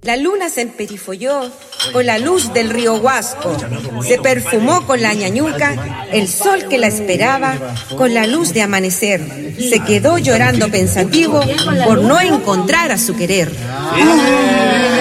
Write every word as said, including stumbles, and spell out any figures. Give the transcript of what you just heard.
La luna se emperifolló con la luz del río Huasco, se perfumó con la ñañuca el sol que la esperaba con la luz de amanecer, se quedó llorando pensativo por no encontrar a su querer.